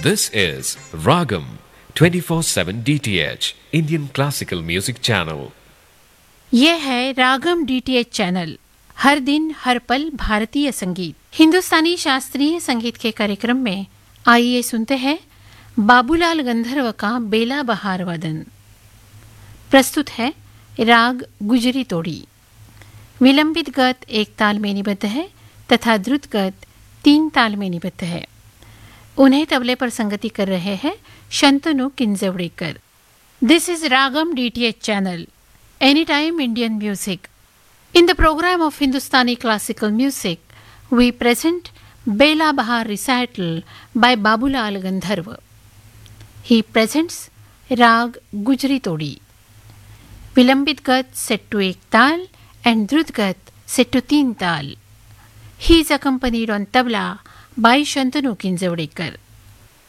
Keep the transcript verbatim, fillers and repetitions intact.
This is Ragam twenty-four seven D T H Indian Classical Music Channel. ये है रागम DTH channel. हर दिन हर पल भारतीय संगीत, हिंदुस्तानी शास्त्रीय संगीत के कार्यक्रम में आइए सुनते हैं बाबूलाल गंधर्व का बेला बहार वादन। प्रस्तुत है राग गुजरी तोड़ी। विलंबित गत एक ताल में निबद्ध है तथा द्रुत गत तीन ताल में निबद्ध है। उन्हें तबले पर संगति कर रहे हैं शंतनु किंजवड़ेकर। दिस is ragam DTH channel, any time Indian music. In the program of Hindustani classical music, we present Bela Bahar recital by Babulal Gandharva. He presents Rag Gujri Todi. Vilambit Gat set to ek tal and Drut Gat set to teen tal. He is accompanied on tabla by Shantanu Kinjavdekar.